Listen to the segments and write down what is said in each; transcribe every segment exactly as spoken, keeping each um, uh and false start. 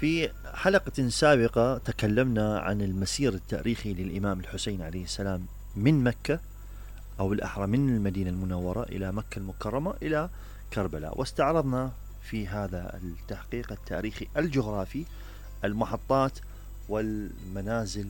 في حلقة سابقة تكلمنا عن المسير التاريخي للإمام الحسين عليه السلام من مكة، أو الأحرى من المدينة المنورة إلى مكة المكرمة إلى كربلاء، واستعرضنا في هذا التحقيق التاريخي الجغرافي المحطات والمنازل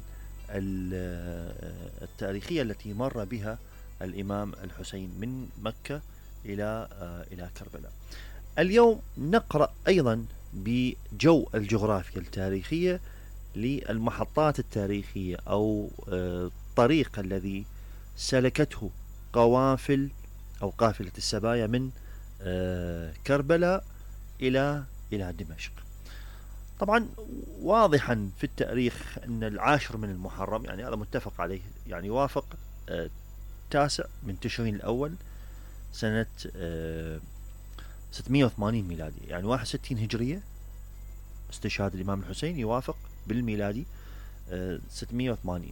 التاريخية التي مر بها الإمام الحسين من مكة إلى إلى كربلاء. اليوم نقرأ أيضا بجو الجغرافيا التاريخية للمحطات التاريخية أو الطريق الذي سلكته قوافل أو قافلة السبايا من كربلاء إلى إلى دمشق. طبعا واضحا في التاريخ أن العاشر من المحرم، يعني هذا متفق عليه، يعني يوافق تاسع من تشرين الأول سنة ستمائة وثمانين ميلادي، يعني واحد وستين هجرية. استشهاد الإمام الحسين يوافق بالميلادي ستمائة وثمانين.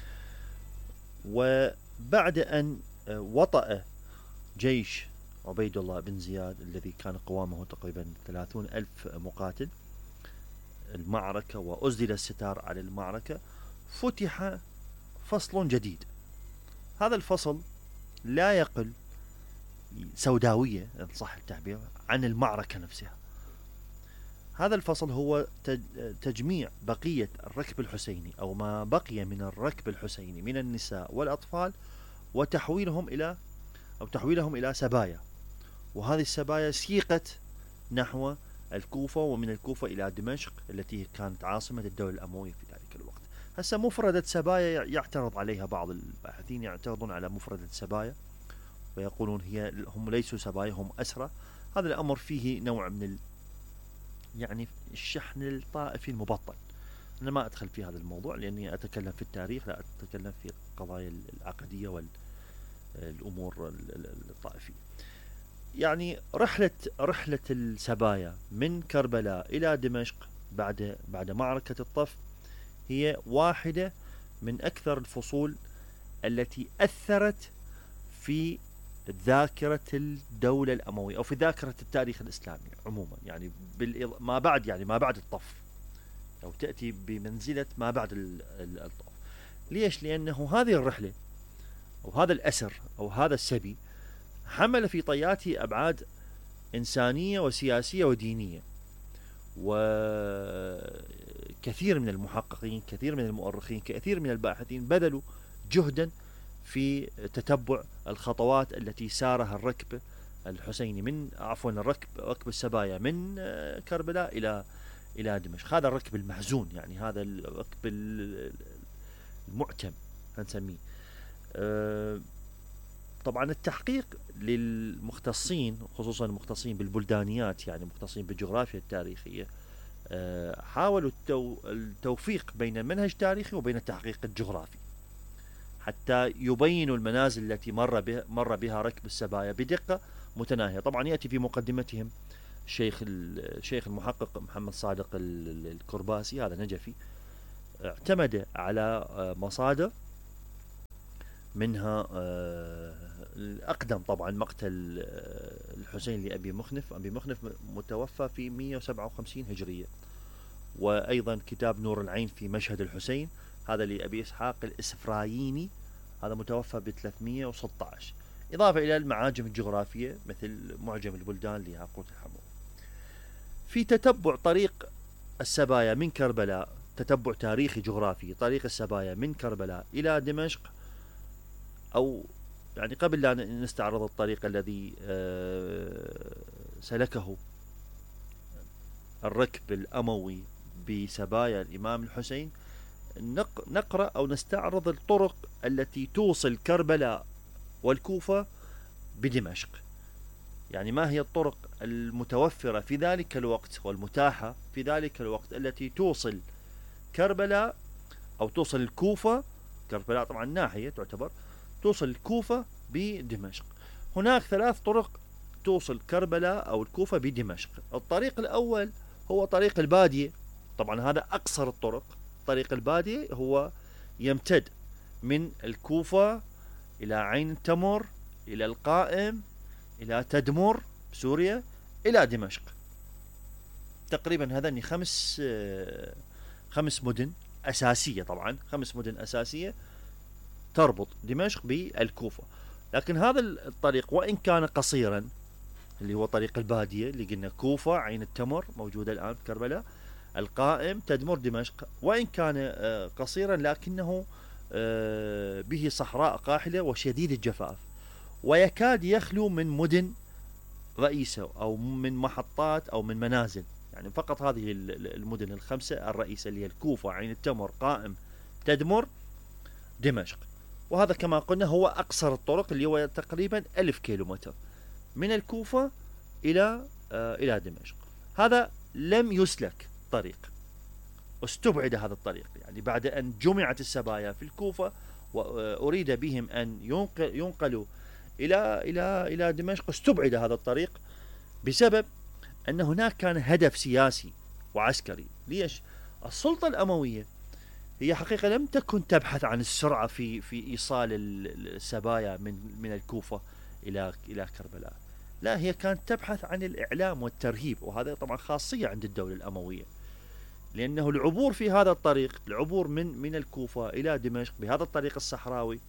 وبعد أن وطأ جيش عبيد الله بن زياد الذي كان قوامه تقريبا ثلاثون ألف مقاتل المعركة وأزدل الستار على المعركة، فتح فصل جديد. هذا الفصل لا يقل سوداوية إن صح التعبير عن المعركة نفسها. هذا الفصل هو تجميع بقية الركب الحسيني أو ما بقي من الركب الحسيني من النساء والأطفال وتحويلهم إلى أو تحويلهم إلى سبايا، وهذه السبايا سيقت نحو الكوفة، ومن الكوفة إلى دمشق التي كانت عاصمة الدولة الأموية في ذلك الوقت. هسه مفردة سبايا يعترض عليها بعض الباحثين، يعترضون على مفردة سبايا ويقولون هي هم ليسوا سبايا، هم أسرى. هذا الأمر فيه نوع من ال يعني الشحن الطائفي المبطن. أنا ما أدخل في هذا الموضوع لأني أتكلم في التاريخ، لا أتكلم في القضايا العقدية والأمور الطائفية. يعني رحلة رحلة السبايا من كربلاء إلى دمشق بعد بعد معركة الطف هي واحدة من أكثر الفصول التي أثرت في ذاكرة الدولة الأموية أو في ذاكرة التاريخ الإسلامي عموما، يعني ما بعد يعني ما بعد الطف، أو تأتي بمنزلة ما بعد الطف. ليش؟ لأنه هذه الرحلة أو هذا الأسر أو هذا السبي حمل في طياته أبعاد إنسانية وسياسية ودينية. وكثير من المحققين، كثير من المؤرخين، كثير من الباحثين بذلوا جهدا في تتبع الخطوات التي سارها الركب الحسيني من عفوا الركب ركب السبايا من كربلاء إلى إلى دمشق. هذا الركب المحزون، يعني هذا الركب المعتم هنسميه. طبعا التحقيق للمختصين، خصوصا المختصين بالبلدانيات، يعني مختصين بالجغرافيا التاريخية، حاولوا التوفيق بين المنهج التاريخي وبين التحقيق الجغرافي حتى يبينوا المنازل التي مر بها مر بها ركب السبايا بدقة متناهية. طبعا يأتي في مقدمتهم الشيخ الشيخ المحقق محمد صادق الكرباسي، هذا نجفي، اعتمد على مصادر منها الأقدم طبعا مقتل الحسين لأبي مخنف. أبي مخنف متوفى في مئة وسبعة وخمسين هجرية. وأيضا كتاب نور العين في مشهد الحسين، هذا لأبي إسحاق الإسفرايني، هذا متوفى ب ثلاثمئة وستة عشر، إضافة إلى المعاجم الجغرافية مثل معجم البلدان لياقوت الحموي. في تتبع طريق السبايا من كربلاء، تتبع تاريخي جغرافي طريق السبايا من كربلاء إلى دمشق، أو يعني قبل لا نستعرض الطريق الذي سلكه الركب الأموي بسبايا الإمام الحسين، نقرأ أو نستعرض الطرق التي توصل كربلاء والكوفة بدمشق. يعني ما هي الطرق المتوفرة في ذلك الوقت والمتاحة في ذلك الوقت التي توصل كربلاء أو توصل الكوفة. كربلاء طبعا ناحية تعتبر، توصل الكوفة بدمشق. هناك ثلاث طرق توصل كربلاء أو الكوفة بدمشق. الطريق الأول هو طريق البادية، طبعا هذا أقصر الطرق. طريق البادية هو يمتد من الكوفة إلى عين التمر إلى القائم إلى تدمر سوريا إلى دمشق. تقريبا هذني خمس آه، خمس مدن أساسية، طبعا خمس مدن أساسية تربط دمشق بالكوفة. لكن هذا الطريق وإن كان قصيرا، اللي هو طريق البادية اللي قلنا كوفة، عين التمر موجودة الآن في كربلاء، القائم، تدمر، دمشق، وإن كان آه، قصيرا لكنه آه، به صحراء قاحلة وشديد الجفاف، ويكاد يخلو من مدن رئيسة أو من محطات أو من منازل. يعني فقط هذه المدن الخمسة الرئيسة اللي هي الكوفة، عين التمر، قائم، تدمر، دمشق. وهذا كما قلنا هو أقصر الطرق، اللي هو تقريبا ألف كيلومتر من الكوفة إلى آه إلى دمشق. هذا لم يسلك طريق، استبعد هذا الطريق، يعني بعد أن جمعت السبايا في الكوفة وأريد بهم أن ينقل ينقلوا إلى إلى إلى دمشق، استبعد هذا الطريق بسبب أن هناك كان هدف سياسي وعسكري. ليش؟ السلطة الأموية هي حقيقة لم تكن تبحث عن السرعة في في إيصال السبايا من من الكوفة إلى إلى كربلاء، لا، هي كانت تبحث عن الإعلام والترهيب، وهذا طبعا خاصية عند الدولة الأموية، لأنه العبور في هذا الطريق، العبور من من الكوفة إلى دمشق بهذا الطريق الصحراوي،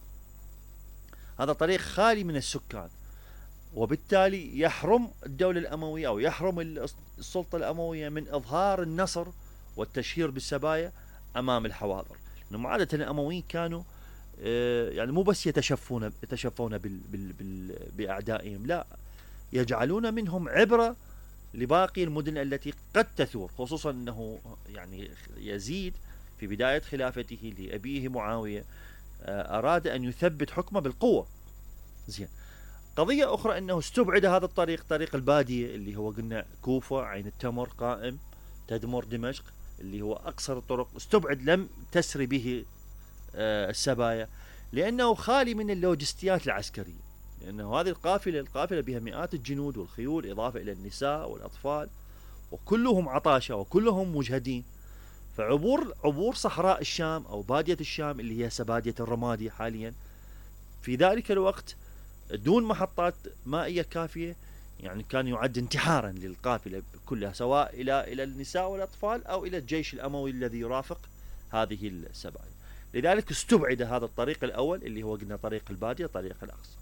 هذا طريق خالي من السكان، وبالتالي يحرم الدولة الأموية أو يحرم السلطة الأموية من إظهار النصر والتشهير بالسبايا أمام الحواضر. لأنه عادة الأمويين كانوا يعني مو بس يتشفون يتشفون بال بال بال بأعدائهم، لا، يجعلون منهم عبرة لباقي المدن التي قد تثور، خصوصا أنه يعني يزيد في بداية خلافته لأبيه معاوية أراد أن يثبت حكمه بالقوة. زين، قضية أخرى أنه استبعد هذا الطريق، طريق البادية اللي هو قلنا كوفة، عين التمر، قائم، تدمر، دمشق، اللي هو أقصر الطرق، استبعد، لم تسري به السبايا لأنه خالي من اللوجستيات العسكرية، لأنه هذه القافلة القافلة بها مئات الجنود والخيول، إضافة إلى النساء والأطفال، وكلهم عطاشة وكلهم مجهدين. فعبور عبور صحراء الشام أو بادية الشام اللي هي سبادية الرمادي حاليا في ذلك الوقت دون محطات مائية كافية، يعني كان يعد انتحارا للقافلة كلها، سواء إلى إلى النساء والأطفال أو إلى الجيش الأموي الذي يرافق هذه السبايا. لذلك استبعد هذا الطريق الأول اللي هو قلنا طريق البادية، طريق الأقصى،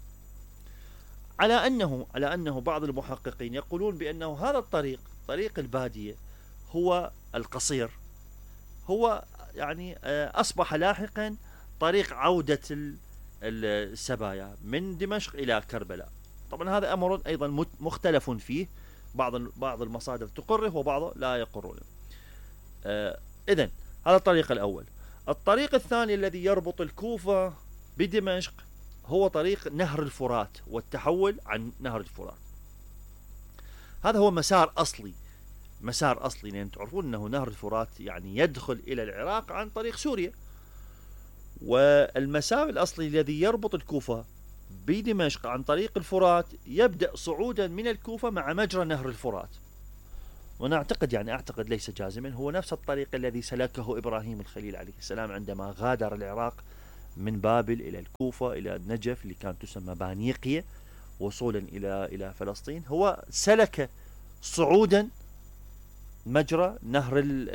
على أنه على أنه بعض المحققين يقولون بأنه هذا الطريق، طريق البادية، هو القصير، هو يعني أصبح لاحقا طريق عودة السبايا من دمشق إلى كربلاء. طبعا هذا أمر أيضا مختلف فيه، بعض بعض المصادر تقره وبعض لا يقرونه. إذن هذا الطريق الأول. الطريق الثاني الذي يربط الكوفة بدمشق هو طريق نهر الفرات والتحول عن نهر الفرات. هذا هو مسار أصلي، مسار أصلي، لأن يعني تعرفون أنه نهر الفرات يعني يدخل إلى العراق عن طريق سوريا، والمسار الأصلي الذي يربط الكوفة بدمشق عن طريق الفرات يبدأ صعودا من الكوفة مع مجرى نهر الفرات. ونعتقد يعني أعتقد ليس جازما هو نفس الطريق الذي سلكه إبراهيم الخليل عليه السلام عندما غادر العراق من بابل إلى الكوفة إلى النجف اللي كانت تسمى بانيقية وصولا إلى إلى فلسطين. هو سلك صعودا مجرى نهر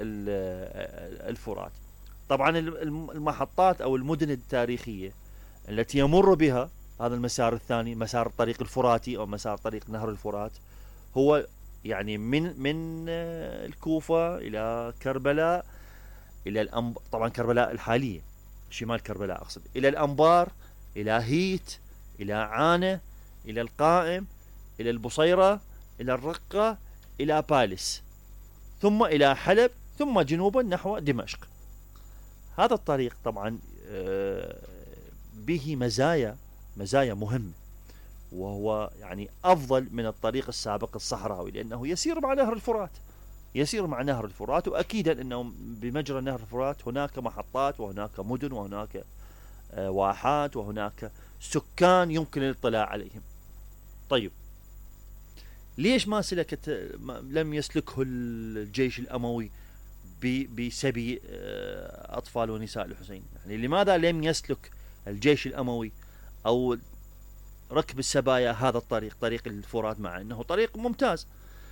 الفرات. طبعا المحطات أو المدن التاريخية التي يمر بها هذا المسار الثاني، مسار الطريق الفراتي أو مسار طريق نهر الفرات، هو يعني من من الكوفة إلى كربلاء، إلى الأنب... طبعا كربلاء الحالية، شمال كربلاء أقصد، إلى الأنبار، إلى هيت، إلى عانة، إلى القائم، إلى البصيرة، إلى الرقة، إلى بالس، ثم إلى حلب، ثم جنوبا نحو دمشق. هذا الطريق طبعا به مزايا مزايا مهمة، وهو يعني أفضل من الطريق السابق الصحراوي، لأنه يسير مع نهر الفرات، يسير مع نهر الفرات، وأكيدا أنه بمجرى نهر الفرات هناك محطات وهناك مدن وهناك واحات وهناك سكان يمكن الاطلاع عليهم. طيب ليش ما سلكت لم يسلكه الجيش الأموي بسبي أطفال ونساء الحسين؟ يعني لماذا لم يسلك الجيش الأموي أو ركب السبايا هذا الطريق، طريق الفرات، مع أنه طريق ممتاز؟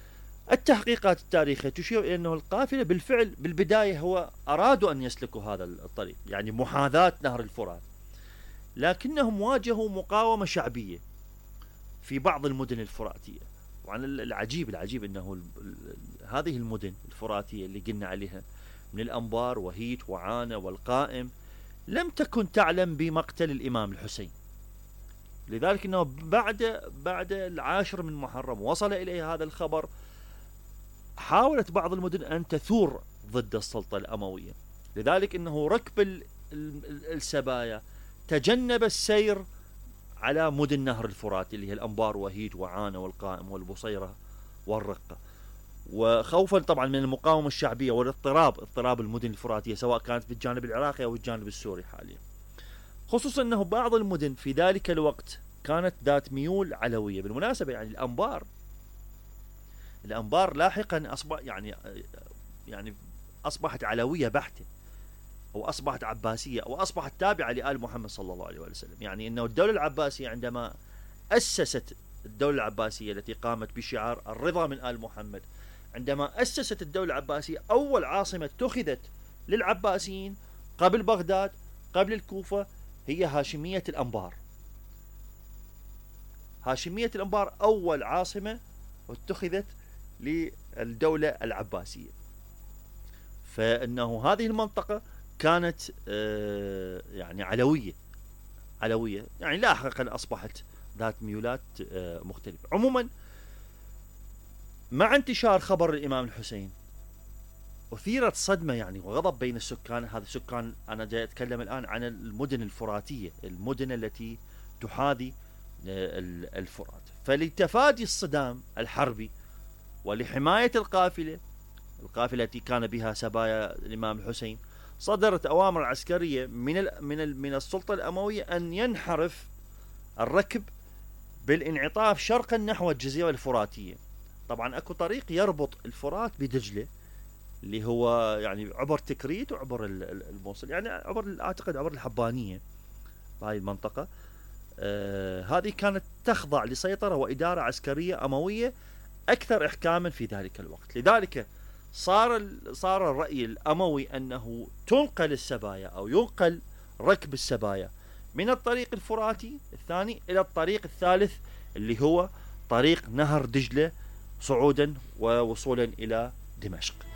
التحقيقات التاريخية تشير إلى أنه القافلة بالفعل بالبداية هو أرادوا أن يسلكوا هذا الطريق، يعني محاذاة نهر الفرات، لكنهم واجهوا مقاومة شعبية في بعض المدن الفراتية. وعن العجيب العجيب أنه هذه المدن الفراتية اللي قلنا عليها من الأنبار وهيت وعانة والقائم لم تكن تعلم بمقتل الإمام الحسين، لذلك أنه بعد بعد العاشر من محرم وصل إليه هذا الخبر، حاولت بعض المدن أن تثور ضد السلطة الأموية، لذلك أنه ركب السبايا تجنب السير على مدن نهر الفرات اللي هي الأنبار وهيج وعانة والقائم والبصيرة والرقة، وخوفا طبعا من المقاومة الشعبية والاضطراب اضطراب المدن الفراتية سواء كانت في الجانب العراقي أو الجانب السوري حاليا. خصوصا أنه بعض المدن في ذلك الوقت كانت ذات ميول علوية. بالمناسبة يعني الأنبار الأنبار لاحقا أصبح يعني يعني أصبحت علوية بحتة، أو أصبحت عباسية، أو أصبحت تابعة لآل محمد صلى الله عليه وسلم. يعني أنه الدولة العباسية عندما أسست الدولة العباسية التي قامت بشعار الرضا من آل محمد، عندما أسست الدولة العباسية أول عاصمة اتخذت للعباسيين قبل بغداد قبل الكوفة هي هاشمية الأنبار. هاشمية الأنبار أول عاصمة اتخذت للدولة العباسية. فإنه هذه المنطقة كانت يعني علوية علوية يعني لاحقا أصبحت ذات ميولات مختلفة. عموما مع انتشار خبر الإمام الحسين أثيرت صدمة يعني وغضب بين السكان. هذا السكان أنا جاي أتكلم الآن عن المدن الفراتية، المدن التي تحاذي الفرات. فلتفادي الصدام الحربي ولحماية القافلة القافلة التي كان بها سبايا الإمام الحسين، صدرت أوامر عسكرية من ال من ال من السلطة الأموية أن ينحرف الركب بالانعطاف شرقا نحو الجزيرة الفراتية. طبعا أكو طريق يربط الفرات بدجلة اللي هو يعني عبر تكريت وعبر الموصل، يعني عبر أعتقد عبر الحبانية بهاي المنطقة. آه هذه كانت تخضع لسيطرة وإدارة عسكرية أموية أكثر إحكاما في ذلك الوقت. لذلك صار صار الرأي الأموي أنه تنقل السبايا أو ينقل ركب السبايا من الطريق الفراتي الثاني إلى الطريق الثالث اللي هو طريق نهر دجلة صعودا ووصولا إلى دمشق.